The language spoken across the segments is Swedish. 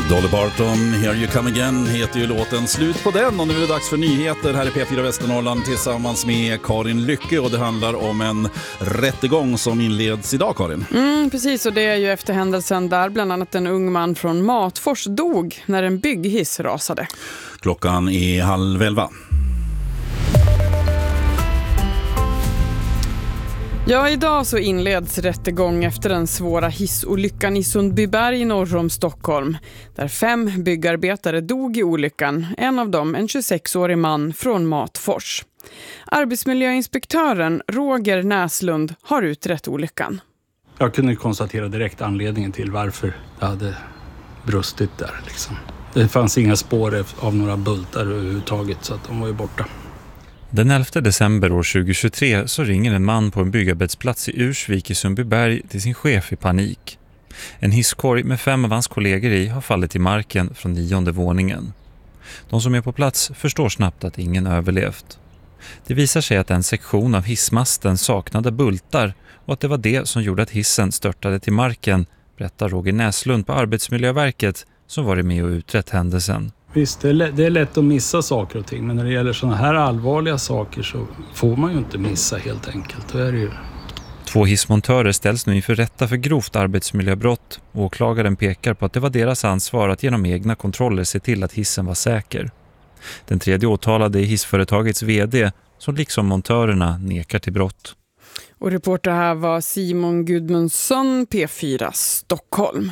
Dolly Parton, Here You Come Again heter ju låten. Slut på den, och nu är det dags för nyheter här i P4 Västernorrland tillsammans med Karin Lycke, och det handlar om en rättegång som inleds idag, Karin. Precis, och det är ju efter händelsen där bland annat en ung man från Matfors dog när en bygghiss rasade. Klockan är 10:30. Ja, idag så inleds rättegång efter den svåra hissolyckan i Sundbyberg norr om Stockholm, där 5 byggarbetare dog i olyckan, en av dem en 26-årig man från Matfors. Arbetsmiljöinspektören Roger Näslund har utrett olyckan. Jag kunde konstatera direkt anledningen till varför det hade brustit där. Liksom. Det fanns inga spår av några bultar överhuvudtaget, så att de var ju borta. Den 11 december år 2023 så ringer en man på en byggarbetsplats i Ursvik i Sundbyberg till sin chef i panik. En hisskorg med 5 av hans kollegor i har fallit i marken från 9:e våningen. De som är på plats förstår snabbt att ingen överlevt. Det visar sig att en sektion av hissmasten saknade bultar och att det var det som gjorde att hissen störtade till marken, berättar Roger Näslund på Arbetsmiljöverket som varit med och utrett händelsen. Visst, det är lätt att missa saker och ting, men när det gäller sådana här allvarliga saker så får man ju inte missa helt enkelt. Det är det ju. 2 hissmontörer ställs nu inför rätta för grovt arbetsmiljöbrott. Åklagaren pekar på att det var deras ansvar att genom egna kontroller se till att hissen var säker. Den 3:e åtalade är hissföretagets vd som liksom montörerna nekar till brott. Och reporter här var Simon Gudmundsson, P4 Stockholm.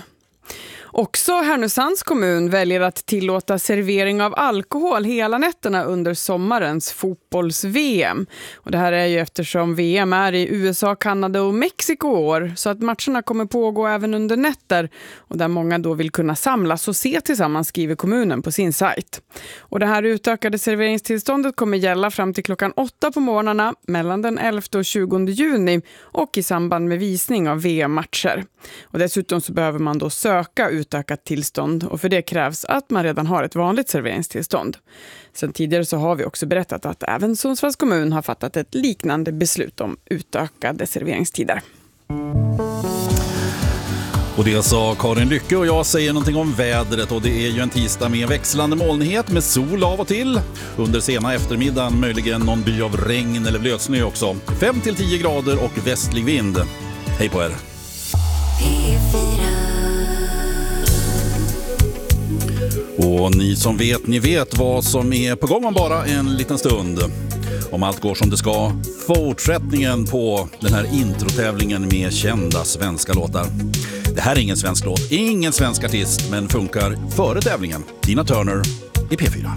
Också Härnösands kommun väljer att tillåta servering av alkohol hela nätterna under sommarens fotbolls-VM. Och det här är ju eftersom VM är i USA, Kanada och Mexiko år, så att matcherna kommer pågå även under nätter och där många då vill kunna samlas och se tillsammans, skriver kommunen på sin sajt. Och det här utökade serveringstillståndet kommer gälla fram till klockan 8 på morgnarna mellan den 11 och 20 juni och i samband med visning av VM-matcher. Och dessutom så behöver man då söka utökat tillstånd, och för det krävs att man redan har ett vanligt serveringstillstånd. Sen tidigare så har vi också berättat att även Sundsvalls kommun har fattat ett liknande beslut om utökade serveringstider. Och det sa Karin Lycke, och jag säger någonting om vädret, och det är ju en tisdag med växlande molnighet med sol av och till. Under sena eftermiddagen möjligen någon by av regn eller blötsnö också. 5-10 grader och västlig vind. Hej på er! Och ni som vet, ni vet vad som är på gång om bara en liten stund. Om allt går som det ska, fortsättningen på den här introtävlingen med kända svenska låtar. Det här är ingen svensk låt, ingen svensk artist, men funkar före tävlingen. Tina Turner i P4.